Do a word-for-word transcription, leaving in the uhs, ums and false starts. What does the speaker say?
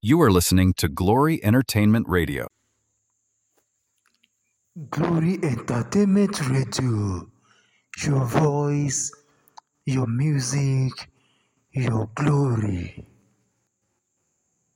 You are listening to Glory Entertainment Radio. Glory Entertainment Radio. Your voice, your music, your glory.